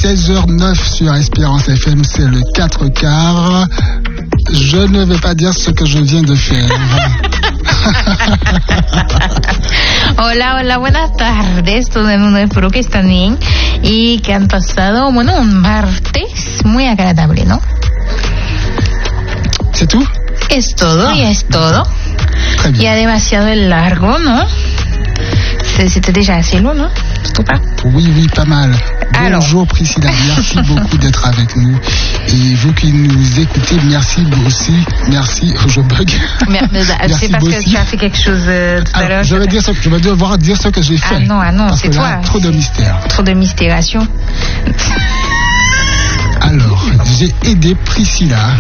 16h09 sur Espérance FM, c'est le 4/4. Je ne vais pas dire ce que je viens de faire. Hola, buenas tardes. Todo el mundo, espero que están bien y que han pasado, bueno, un martes muy agradable, ¿no? C'est tout? Es todo, y es todo. Très bien. Ya demasiado largo, ¿no? C'était déjà assez long, non? Surtout pas? Oui, pas mal. Alors. Bonjour Priscilla, merci beaucoup d'être avec nous. Et vous qui nous écoutez, merci aussi. Merci, je bug. C'est parce que tu as fait quelque chose tout à l'heure. Je vais devoir dire ce que j'ai fait. Ah non, parce c'est que toi. Là, trop de mystère. Trop de mystération. Alors, j'ai aidé Priscilla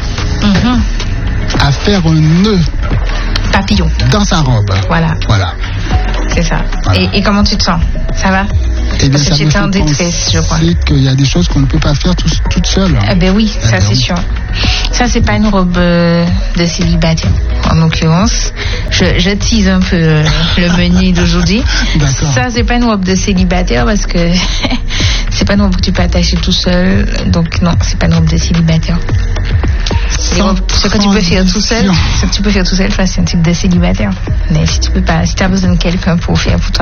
à faire un nœud papillon dans sa robe. Voilà. C'est ça. Voilà. Et comment tu te sens? Ça va? Et parce que j'étais en détresse, je crois. C'est qu'il y a des choses qu'on ne peut pas faire toute seule. Eh ben oui, ça c'est sûr. Ça, c'est pas une robe de célibataire. En l'occurrence, je tease un peu le menu d'aujourd'hui. D'accord. Ça, c'est pas une robe de célibataire parce que c'est pas une robe que tu peux attacher tout seul. Donc non, c'est pas une robe de célibataire. Ce que tu peux faire tout seul, c'est un type de célibataire. Mais si tu peux pas, si tu as besoin de quelqu'un pour faire pour toi,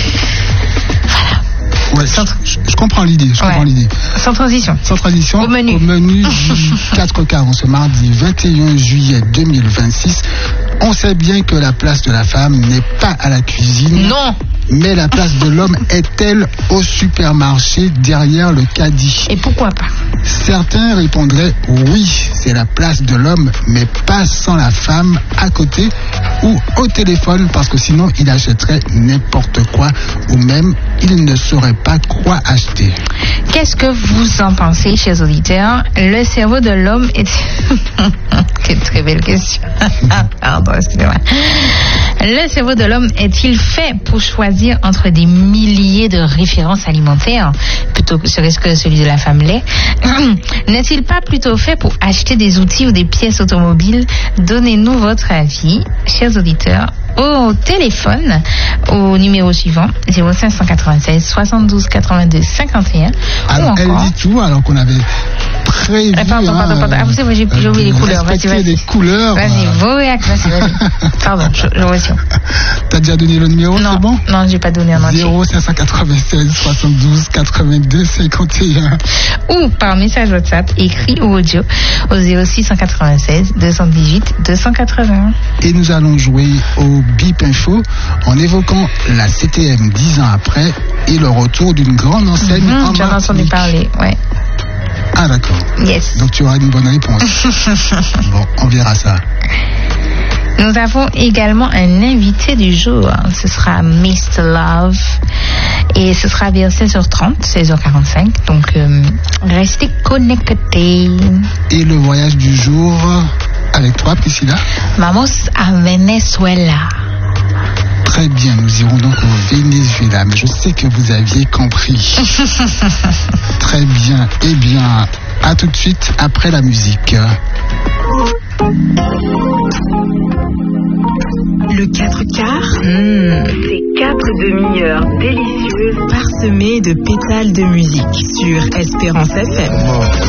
voilà. Ouais, je comprends l'idée. Sans transition. Au menu du 4/4, ce mardi 21 juillet 2026. On sait bien que la place de la femme n'est pas à la cuisine. Non. Mais la place de l'homme est-elle au supermarché derrière le caddie? Et pourquoi pas? Certains répondraient oui, c'est la place de l'homme, mais pas sans la femme à côté ou au téléphone, parce que sinon il achèterait n'importe quoi ou même il ne saurait pas quoi acheter. Qu'est-ce que vous en pensez, chers auditeurs? Le cerveau de l'homme est... Quelle très belle question. Pardon, excusez-moi. Le cerveau de l'homme est-il fait pour choisir entre des milliers de références alimentaires plutôt que serait-ce que celui de la femme l'est? N'est-il pas plutôt fait pour acheter des outils ou des pièces automobiles? Donnez-nous votre avis, chers auditeurs, au téléphone, au numéro suivant, 0596 72 82 51. Alors, elle dit tout alors qu'on avait prévu... Pardon. Ah, vous savez, j'ai oublié les couleurs. Vas-y. Les couleurs. Vas-y, vos réactions. Vas-y. Pardon, je reçois. T'as déjà donné le numéro, non, c'est bon? Non, j'ai pas donné un entier. 0596 72 82 51. Ou par message WhatsApp, écrit ou audio, au 0696 218 280. Et nous allons jouer au Bip Info en évoquant la CTM 10 ans après et le retour d'une grande enseigne en J'en ai entendu parler, ouais. Ah d'accord. Yes. Donc tu auras une bonne réponse. Bon, on verra ça. Nous avons également un invité du jour. Ce sera Mr. Love. Et ce sera vers 16h30, 16h45. Donc, restez connectés. Et le voyage du jour avec toi, Priscilla? Vamos a Venezuela. Très bien, nous irons donc au Venezuela. Mais je sais que vous aviez compris. Très bien. Eh bien, à tout de suite après la musique. Le 4/4, c'est 4 demi-heures délicieuses parsemées de pétales de musique sur Espérance FM.